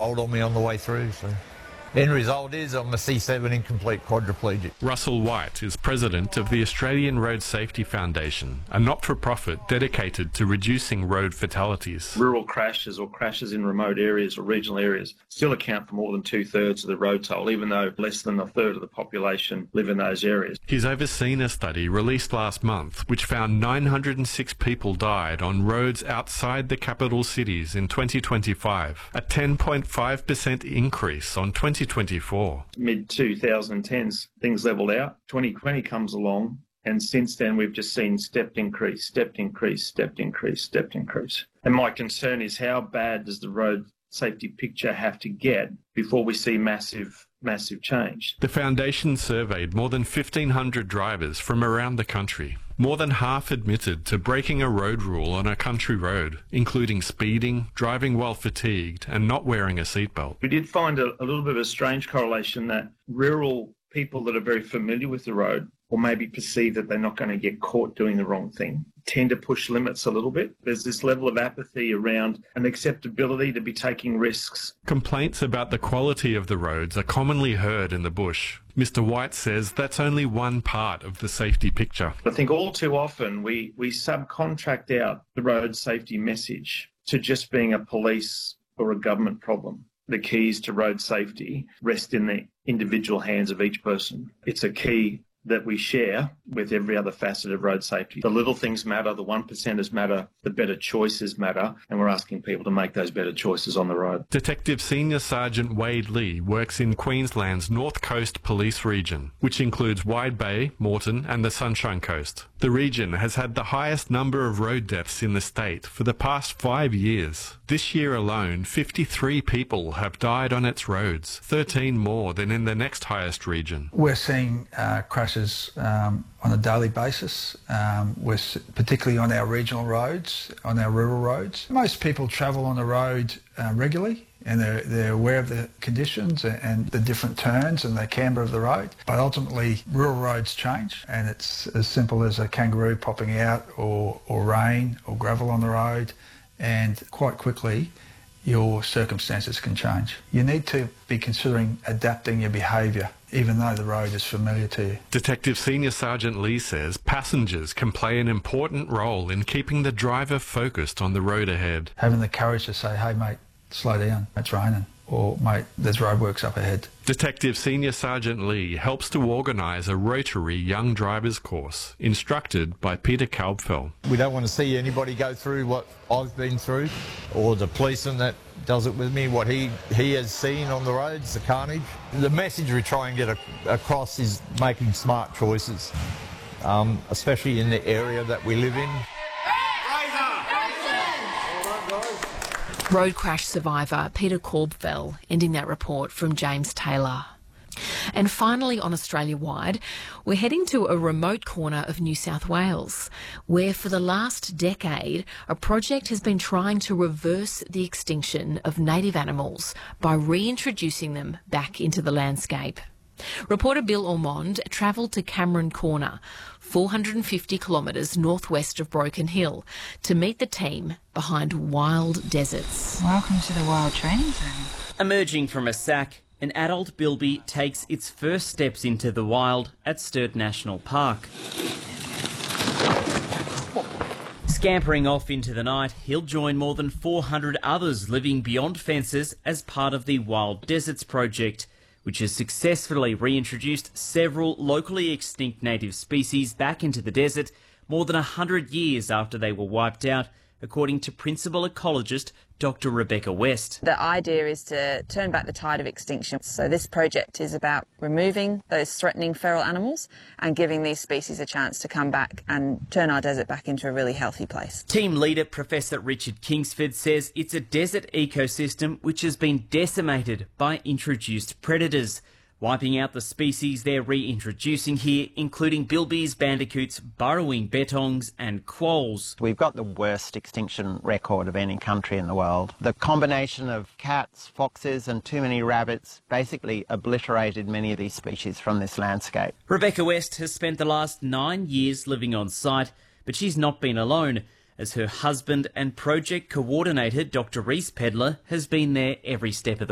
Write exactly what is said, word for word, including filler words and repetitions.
hold on me on the way through. So, end result is I'm a C seven incomplete quadriplegic. Russell White is president of the Australian Road Safety Foundation, a not-for-profit dedicated to reducing road fatalities. Rural crashes or crashes in remote areas or regional areas still account for more than two-thirds of the road toll, even though less than a third of the population live in those areas. He's overseen a study released last month which found nine hundred six people died on roads outside the capital cities in twenty twenty-five, a ten point five percent increase on twenty twenty-four. mid twenty tens, things levelled out. twenty twenty comes along, and since then we've just seen stepped increase, stepped increase, stepped increase, stepped increase. And my concern is how bad does the road safety picture have to get before we see massive massive change. The foundation surveyed more than fifteen hundred drivers from around the country. More than half admitted to breaking a road rule on a country road, including speeding, driving while fatigued, and not wearing a seatbelt. We did find a, a little bit of a strange correlation that rural people that are very familiar with the road, or maybe perceive that they're not going to get caught doing the wrong thing, tend to push limits a little bit. There's this level of apathy around an acceptability to be taking risks. Complaints about the quality of the roads are commonly heard in the bush. Mister White says that's only one part of the safety picture. I think all too often we, we subcontract out the road safety message to just being a police or a government problem. The keys to road safety rest in the individual hands of each person. It's a key that we share with every other facet of road safety. The little things matter, the one percenters matter, the better choices matter, and we're asking people to make those better choices on the road. Detective Senior Sergeant Wade Lee works in Queensland's North Coast Police Region, which includes Wide Bay, Moreton and the Sunshine Coast. The region has had the highest number of road deaths in the state for the past five years. This year alone, fifty-three people have died on its roads, thirteen more than in the next highest region. We're seeing uh, crashes um, on a daily basis, um, we're particularly on our regional roads, on our rural roads. Most people travel on the road uh, regularly, and they're, they're aware of the conditions and the different turns and the camber of the road. But ultimately, rural roads change, and it's as simple as a kangaroo popping out, or, or rain or gravel on the road, and quite quickly your circumstances can change. You need to be considering adapting your behaviour, even though the road is familiar to you. Detective Senior Sergeant Lee says passengers can play an important role in keeping the driver focused on the road ahead. Having the courage to say, hey mate, slow down, it's raining, or mate, there's roadworks up ahead. Detective Senior Sergeant Lee helps to organise a Rotary Young Drivers course, instructed by Peter Kalbfell. We don't want to see anybody go through what I've been through, or the policeman that does it with me, what he, he has seen on the roads, the carnage. The message we try and get a, across is making smart choices, um, especially in the area that we live in. Road crash survivor Peter Kalbfell, ending that report from James Taylor. And finally, on Australia-wide, we're heading to a remote corner of New South Wales, where for the last decade, a project has been trying to reverse the extinction of native animals by reintroducing them back into the landscape. Reporter Bill Ormond travelled to Cameron Corner, four hundred fifty kilometres northwest of Broken Hill, to meet the team behind Wild Deserts. Welcome to the Wild Training Zone. Emerging from a sack, an adult bilby takes its first steps into the wild at Sturt National Park. Scampering off into the night, he'll join more than four hundred others living beyond fences as part of the Wild Deserts project, which has successfully reintroduced several locally extinct native species back into the desert more than one hundred years after they were wiped out, according to principal ecologist Doctor Rebecca West. The idea is to turn back the tide of extinction. So this project is about removing those threatening feral animals and giving these species a chance to come back and turn our desert back into a really healthy place. Team leader Professor Richard Kingsford says it's a desert ecosystem which has been decimated by introduced predators, wiping out the species they're reintroducing here, including bilbies, bandicoots, burrowing bettongs and quolls. We've got the worst extinction record of any country in the world. The combination of cats, foxes and too many rabbits basically obliterated many of these species from this landscape. Rebecca West has spent the last nine years living on site, but she's not been alone, as her husband and project coordinator Doctor Reese Pedler has been there every step of the